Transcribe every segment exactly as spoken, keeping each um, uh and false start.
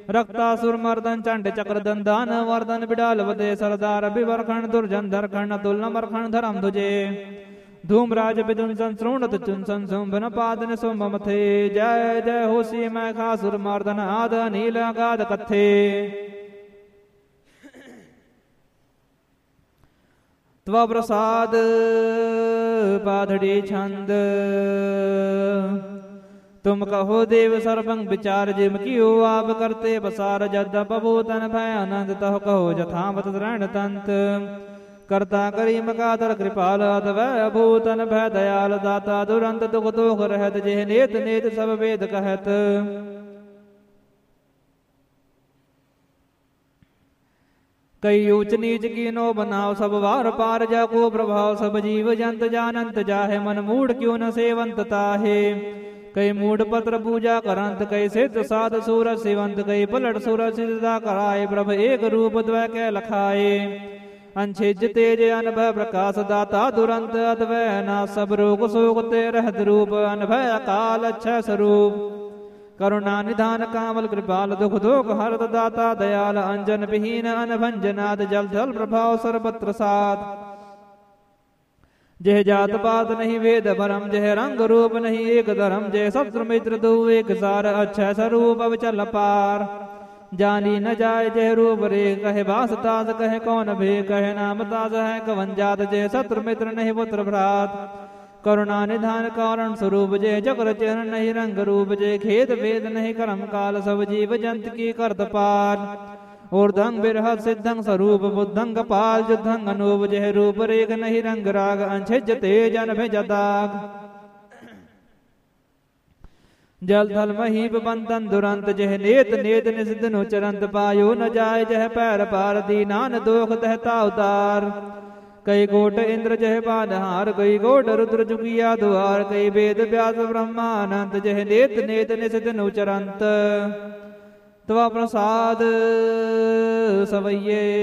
रक्तासुर मर्दन चंड चक्र दंदान वर्धन बिडाल वदे सरदार विवरखण दुर्जन धरखण अतुल नमरखण धरम दुजे धूमराज विदुंसन श्रोणत चुंसन सुंभन पादन सुमथे जय जय होसी मैं खासुर मर्दन आद नील गाद कथे त्व प्रसाद पाधड़ी छंद तुम कहो देव सर्वं विचार जिम कियो आप करते पसार जद पबोतन भय आनंद तह कहो जथावत रण तंत करता करीम कातर कृपाल अतवै अभूतन भय दयाल दाता दुरंत दुख दोख रहत जेह नेत नेत सब वेद कहत कई ऊंच नीच की नो बनाओ सब वार पार जाको प्रभाव सब जीव जंत जानंत जाहे मन मूढ़ क्यों न सेवंत ताहे कई मूढ़ पत्र पूजा करंत कई सिद्ध साध सूरज शिवंत कई पलट सूरज सिद्धता कराए प्रभ एक रूप द्वय कै लखाए अंछिज तेज अनभय प्रकाश दाता दुरंत अद्वय ना सब रोग शोक ते रहत रूप अनभय अकाल अच्छा स्वरूप करुणा निधान कामल कृपाल दुख दोख हरत दाता दयाल अंजन विहीन अनभंजनाद जल जल प्रभाव सर्वत्र साथ जय जात पात नहीं वेद भरम जय रंग रूप नहीं एक धर्म जय शत्रु मित्र दो एक सार अच्छा स्वरूप अवचल पार जानी न जाय जय रूप रे कहे बास तास कहे कौन भे कहे नाम तास है कवन जात जय शत्रु मित्र नहीं पुत्र भ्रात करुणा निधान कारण स्वरूप जय चक्र चरण नहीं रंग रूप जय खेद वेद नहीं कर्म काल सब जीव जंत की करत पार ऊर्धं बिरहत सिद्धं स्वरूप बुद्धं कपाल युद्धं अनूप जय रूप रेख नहीं रंग राग अंछिज तेज अनभिज दाग जल थल महीप बंधन दुरंत जह नेत नेत निषिद्ध नु चरंत पायो न जाय जह पैर पार दीनान दोख दहता उतार कई गोट इंद्र जह पानहार कई गोट रुद्र जुगिया द्वार कई वेद व्यास ब्रह्मानंत जह नेत नेत निषिद्ध नु चरंत त्व प्रसाद सवैये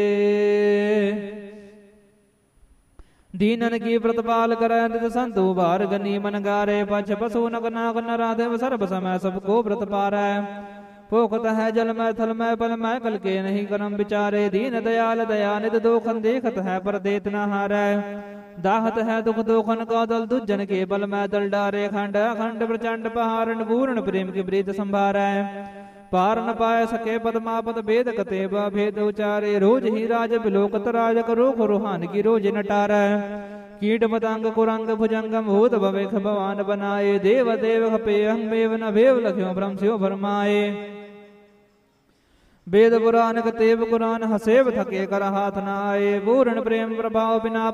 दीनन की प्रतिपाल कर संतु बार गनी मन गारे पछ पशु नग नाग नराधव सर्व समय सबको व्रत पारै पोखत है जल में थल में पल में कल के नहीं करम विचारे दीन दयाल दयानिध दोखन देखत है पर देत न हारै दाहत है दुख दोखन का दल दुजन के बल में दल डारे खंड अखंड प्रचंड पहारण पूर्ण प्रेम की प्रीत संभारै पार न पाए सके पदमापद भेद कते भेद उचारे रोज ही राज बिलोकत राज करो रोहान की रोज नटार कीट मतंग कुरंग भुजंगम भूत भवेख भवान बनाए देव देव खपे अंगमेव न भेव लख्यो भ्रम स्यो भरमाए वेद पुराण कतेव कुरान हसेव थके कर हाथ न आए पूर्ण प्रेम प्रभाव बिना